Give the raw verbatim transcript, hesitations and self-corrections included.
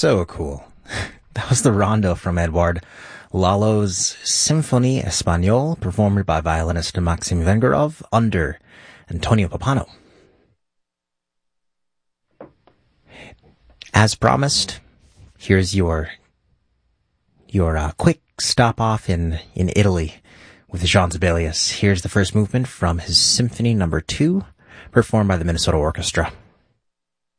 So cool. That was the rondo from Edouard Lalo's Symphonie Espagnole, performed by violinist Maxim Vengerov under Antonio Pappano. As promised, here's your your uh, quick stop off in, in Italy with Jean Sibelius. Here's the first movement from his Symphony Number Two, performed by the Minnesota Orchestra.